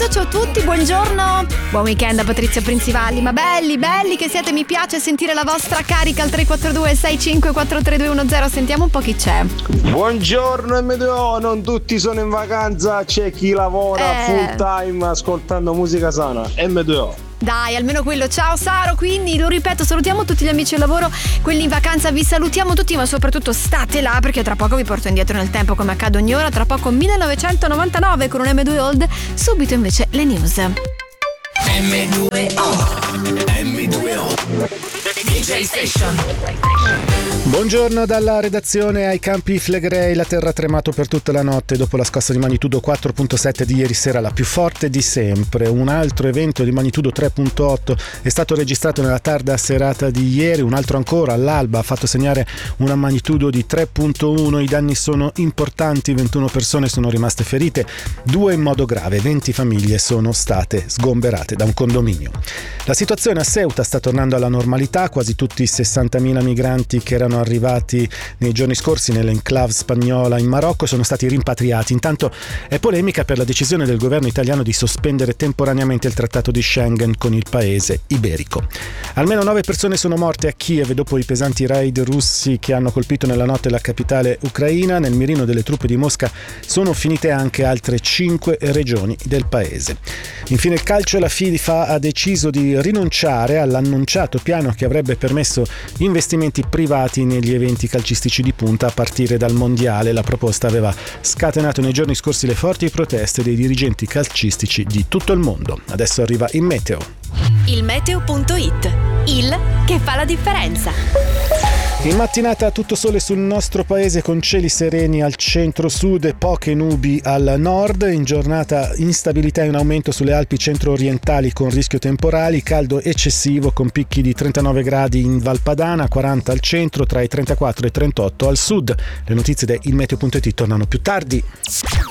mezzo, ciao a tutti, buongiorno. Buon weekend a Patrizia Principalli. Ma belli che siete, mi piace sentire la vostra carica al 342 65 43210. Sentiamo un po' chi c'è. Buongiorno M2O, non tutti sono in vacanza, c'è chi lavora full time ascoltando musica sana. M2O. Dai, almeno quello. Ciao Saro, quindi lo ripeto, salutiamo tutti gli amici al lavoro, quelli in vacanza vi salutiamo tutti, ma soprattutto state là perché tra poco vi porto indietro nel tempo come accade ogni ora, tra poco 1999 con un M2 Old, subito invece le news. M2O DJ Station. Buongiorno dalla redazione. Ai Campi Flegrei la terra ha tremato per tutta la notte dopo la scossa di magnitudo 4.7 di ieri sera, la più forte di sempre. Un altro evento di magnitudo 3.8 è stato registrato nella tarda serata di ieri, un altro ancora all'alba ha fatto segnare una magnitudo di 3.1. I danni sono importanti, 21 persone sono rimaste ferite, 2 in modo grave, 20 famiglie sono state sgomberate da un condominio. La situazione a Ceuta sta tornando alla normalità, quasi tutti i 60.000 migranti che erano arrivati nei giorni scorsi nell'enclave spagnola in Marocco sono stati rimpatriati. Intanto è polemica per la decisione del governo italiano di sospendere temporaneamente il trattato di Schengen con il paese iberico. Almeno 9 persone sono morte a Kiev dopo i pesanti raid russi che hanno colpito nella notte la capitale ucraina. Nel mirino delle truppe di Mosca sono finite anche altre 5 regioni del paese. Infine il calcio, la FIFA ha deciso di rinunciare all'annunciato piano che avrebbe permesso investimenti privati negli eventi calcistici di punta a partire dal mondiale. La proposta aveva scatenato nei giorni scorsi le forti proteste dei dirigenti calcistici di tutto il mondo. Adesso arriva il meteo. Il meteo.it, il che fa la differenza. In mattinata tutto sole sul nostro paese con cieli sereni al centro-sud e poche nubi al nord. In giornata instabilità in aumento sulle Alpi centro-orientali con rischio temporali, caldo eccessivo con picchi di 39 gradi in Valpadana, 40 al centro, tra i 34 e i 38 al sud. Le notizie da ilmeteo.it tornano più tardi.